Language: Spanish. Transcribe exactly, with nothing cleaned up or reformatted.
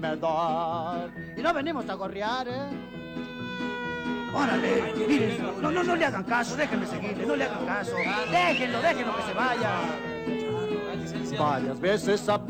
Y no venimos a gorrear, ¿eh? Órale, miren, no, no, no le hagan caso, déjenme seguirle, no le hagan caso. Déjenlo, déjenlo que se vaya. Varias veces a